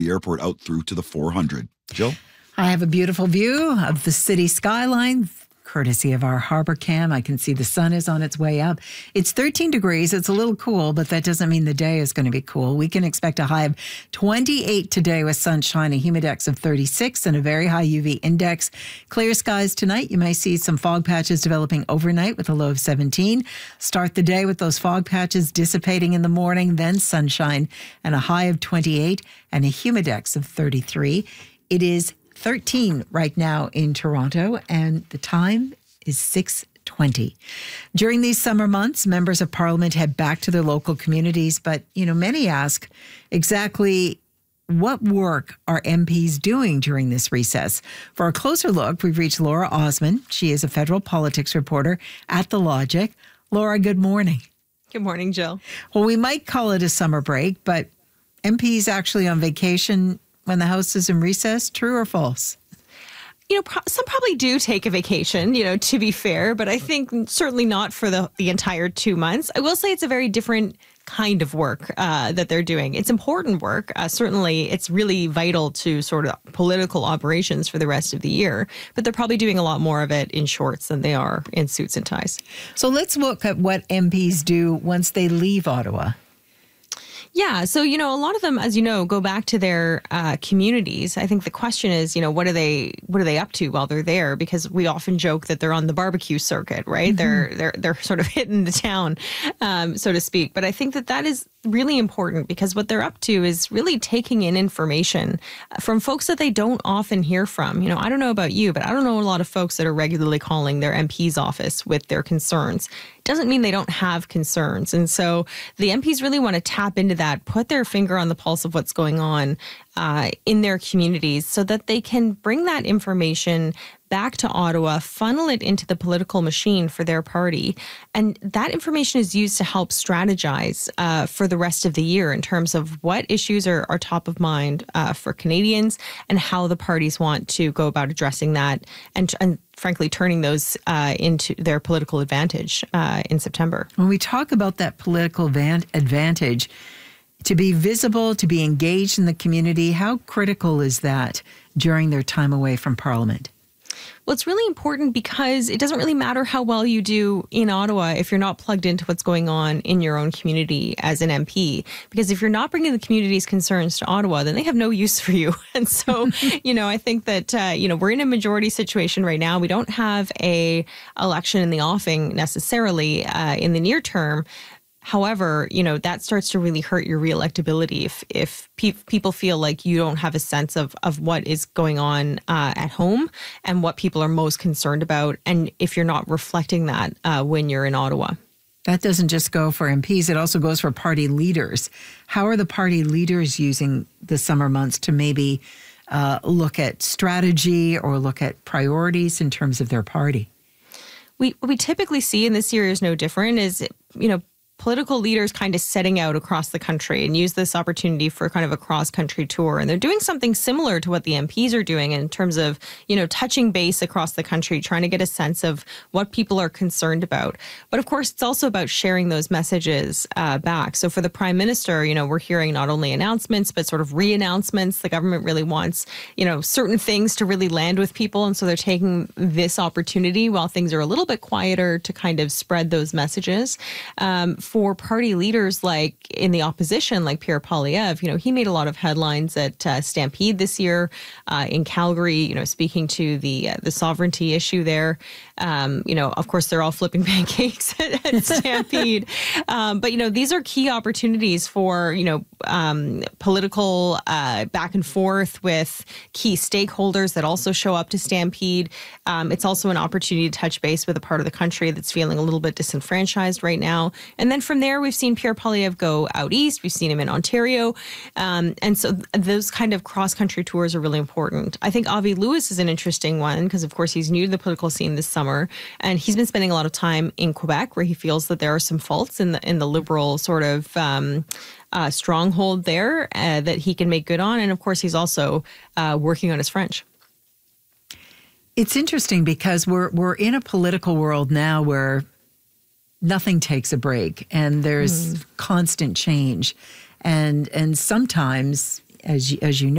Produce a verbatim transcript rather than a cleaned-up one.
the airport out through to the four hundred. Jill? I have a beautiful view of the city skyline, courtesy of our harbor cam. I can see the sun is on its way up. It's thirteen degrees. It's a little cool, but that doesn't mean the day is going to be cool. We can expect a high of twenty-eight today with sunshine, a humidex of thirty-six, and a very high U V index. Clear skies tonight. You may see some fog patches developing overnight with a low of seventeen. Start the day with those fog patches dissipating in the morning, then sunshine and a high of twenty-eight and a humidex of thirty-three. It is thirteen right now in Toronto, and the time is six twenty. During these summer months, members of Parliament head back to their local communities, but, you know, many ask exactly what work are M Ps doing during this recess? For a closer look, we've reached Laura Osman. She is a federal politics reporter at The Logic. Laura, good morning. Good morning, Jill. Well, we might call it a summer break, but M Ps actually on vacation when the House is in recess, true or false? You know, pro- some probably do take a vacation, you know, to be fair, but I think certainly not for the, the entire two months. I will say it's a very different kind of work uh, that they're doing. It's important work. Uh, certainly, it's really vital to sort of political operations for the rest of the year, but they're probably doing a lot more of it in shorts than they are in suits and ties. So let's look at what M Ps do once they leave Ottawa. Yeah. So, you know, a lot of them, as you know, go back to their uh, communities. I think the question is, you know, what are they what are they up to while they're there? Because we often joke that they're on the barbecue circuit, right? Mm-hmm. They're they're they're sort of hitting the town, um, so to speak. But I think that that is really important because what they're up to is really taking in information from folks that they don't often hear from. You know, I don't know about you, but I don't know a lot of folks that are regularly calling their M P's office with their concerns. It doesn't mean they don't have concerns. And so the M Ps really want to tap into that, put their finger on the pulse of what's going on uh, in their communities so that they can bring that information back to Ottawa, funnel it into the political machine for their party. And that information is used to help strategize uh, for the rest of the year in terms of what issues are, are top of mind uh, for Canadians and how the parties want to go about addressing that and, and frankly, turning those uh, into their political advantage uh, in September. When we talk about that political van- advantage, to be visible, to be engaged in the community, how critical is that during their time away from Parliament? Well, it's really important because it doesn't really matter how well you do in Ottawa if you're not plugged into what's going on in your own community as an M P. Because if you're not bringing the community's concerns to Ottawa, then they have no use for you. And so, you know, I think that, uh, you know, we're in a majority situation right now. We don't have a election in the offing necessarily uh, in the near term. However, you know, that starts to really hurt your reelectability if if pe- people feel like you don't have a sense of, of what is going on uh, at home and what people are most concerned about. And if you're not reflecting that uh, when you're in Ottawa. That doesn't just go for M Ps. It also goes for party leaders. How are the party leaders using the summer months to maybe uh, look at strategy or look at priorities in terms of their party? We, what we typically see, and this year is no different, is, you know, political leaders kind of setting out across the country and use this opportunity for kind of a cross-country tour. And they're doing something similar to what the M Ps are doing in terms of, you know, touching base across the country, trying to get a sense of what people are concerned about. But of course, it's also about sharing those messages uh, back. So for the Prime Minister, you know, we're hearing not only announcements, but sort of re-announcements. The government really wants, you know, certain things to really land with people. And so they're taking this opportunity while things are a little bit quieter to kind of spread those messages. Um, For party leaders like in the opposition, like Pierre Poilievre, you know, he made a lot of headlines at uh, Stampede this year uh, in Calgary, you know, speaking to the uh, the sovereignty issue there. Um, you know, of course, they're all flipping pancakes at, at Stampede. um, but, you know, these are key opportunities for, you know, um, political uh, back and forth with key stakeholders that also show up to Stampede. Um, it's also an opportunity to touch base with a part of the country that's feeling a little bit disenfranchised right now. And then from there, we've seen Pierre Poilievre go out east. We've seen him in Ontario. Um, and so th- those kind of cross-country tours are really important. I think Avi Lewis is an interesting one because, of course, he's new to the political scene this summer. And he's been spending a lot of time in Quebec where he feels that there are some faults in the in the Liberal sort of um, uh, stronghold there uh, that he can make good on. And, of course, he's also uh, working on his French. It's interesting because we're we're in a political world now where nothing takes a break and there's mm. constant change. And and sometimes, as you, as you know,